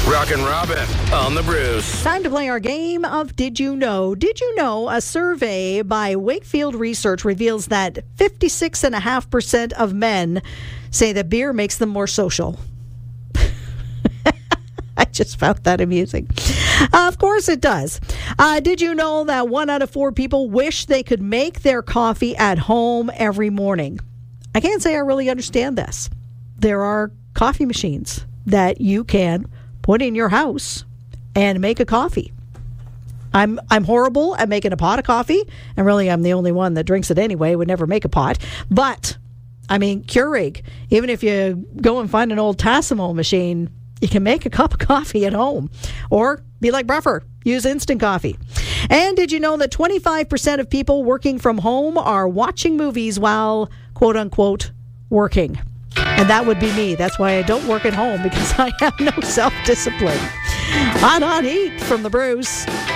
Rockin' Robin on the Bruce. Time to play our game of Did You Know? Did you know a survey by Wakefield Research reveals that 56.5% of men say that beer makes them more social? I just found that amusing. Of course it does. Did you know that 1 out of 4 people wish they could make their coffee at home every morning? I can't say I really understand this. There are coffee machines that you can put in your house and make a coffee. I'm horrible at making a pot of coffee, and really I'm the only one that drinks it anyway, would never make a pot. But, I mean, Keurig, even if you go and find an old Tassimo machine, you can make a cup of coffee at home. Or be like Bruffer, use instant coffee. And did you know that 25% of people working from home are watching movies while, quote unquote, working? And that would be me. That's why I don't work at home, because I have no self-discipline. Hot Heat from the Bruce.